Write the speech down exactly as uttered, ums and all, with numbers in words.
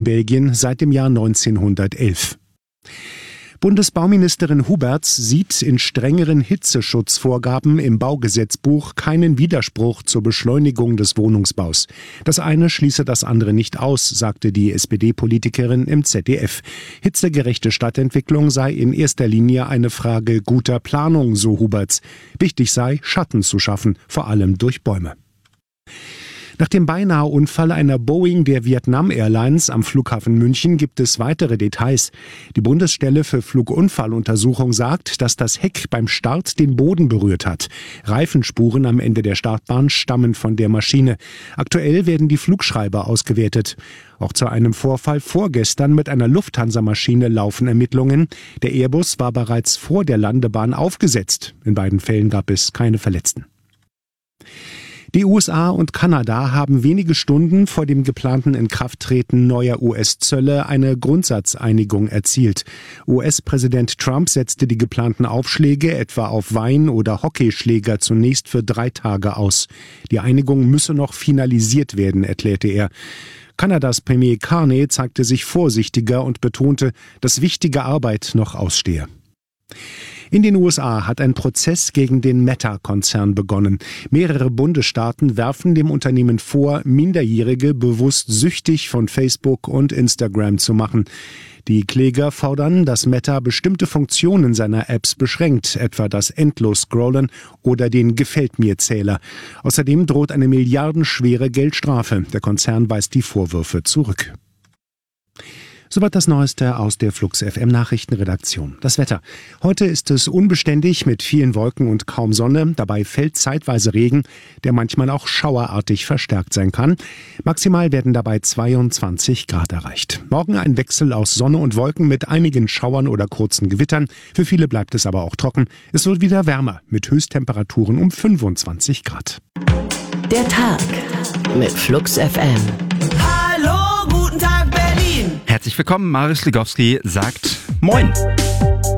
Belgien seit dem Jahr neunzehnhundertelf. Bundesbauministerin Huberts sieht in strengeren Hitzeschutzvorgaben im Baugesetzbuch keinen Widerspruch zur Beschleunigung des Wohnungsbaus. Das eine schließe das andere nicht aus, sagte die S P D-Politikerin im Z D F. Hitzegerechte Stadtentwicklung sei in erster Linie eine Frage guter Planung, so Huberts. Wichtig sei, Schatten zu schaffen, vor allem durch Bäume. Nach dem Beinahe-Unfall einer Boeing der Vietnam Airlines am Flughafen München gibt es weitere Details. Die Bundesstelle für Flugunfalluntersuchung sagt, dass das Heck beim Start den Boden berührt hat. Reifenspuren am Ende der Startbahn stammen von der Maschine. Aktuell werden die Flugschreiber ausgewertet. Auch zu einem Vorfall vorgestern mit einer Lufthansa-Maschine laufen Ermittlungen. Der Airbus war bereits vor der Landebahn aufgesetzt. In beiden Fällen gab es keine Verletzten. Die U S A und Kanada haben wenige Stunden vor dem geplanten Inkrafttreten neuer U S-Zölle eine Grundsatzeinigung erzielt. U S-Präsident Trump setzte die geplanten Aufschläge etwa auf Wein- oder Hockeyschläger zunächst für drei Tage aus. Die Einigung müsse noch finalisiert werden, erklärte er. Kanadas Premier Carney zeigte sich vorsichtiger und betonte, dass wichtige Arbeit noch ausstehe. In den U S A hat ein Prozess gegen den Meta-Konzern begonnen. Mehrere Bundesstaaten werfen dem Unternehmen vor, Minderjährige bewusst süchtig von Facebook und Instagram zu machen. Die Kläger fordern, dass Meta bestimmte Funktionen seiner Apps beschränkt, etwa das Endlos-Scrollen oder den Gefällt-mir-Zähler. Außerdem droht eine milliardenschwere Geldstrafe. Der Konzern weist die Vorwürfe zurück. Soweit das Neueste aus der Flux F M Nachrichtenredaktion. Das Wetter. Heute ist es unbeständig mit vielen Wolken und kaum Sonne. Dabei fällt zeitweise Regen, der manchmal auch schauerartig verstärkt sein kann. Maximal werden dabei zweiundzwanzig Grad erreicht. Morgen ein Wechsel aus Sonne und Wolken mit einigen Schauern oder kurzen Gewittern. Für viele bleibt es aber auch trocken. Es wird wieder wärmer mit Höchsttemperaturen um fünfundzwanzig Grad. Der Tag mit Flux F M. Hallo, guten Tag Berlin. Herzlich willkommen, Marius Ligowski sagt Moin.